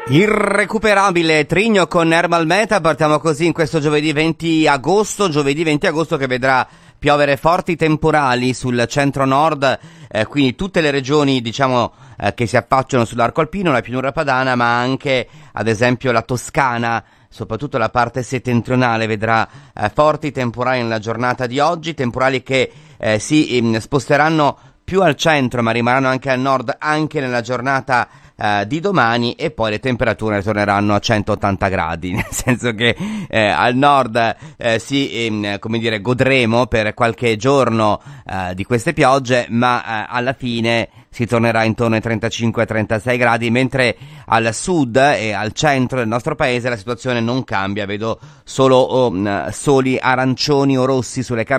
Irrecuperabile Trigno con Ermal Meta. Partiamo così in questo giovedì 20 agosto che vedrà piovere forti temporali sul centro-nord, quindi tutte le regioni che si affacciano sull'arco alpino, la pianura padana, ma anche ad esempio la Toscana, soprattutto la parte settentrionale vedrà forti temporali nella giornata di oggi, temporali che si sposteranno più al centro ma rimarranno anche al nord anche nella giornata di domani, e poi le temperature torneranno a 180 gradi, nel senso che al nord godremo per qualche giorno di queste piogge, ma alla fine si tornerà intorno ai 35-36 gradi, mentre al sud e al centro del nostro paese la situazione non cambia, vedo solo soli arancioni o rossi sulle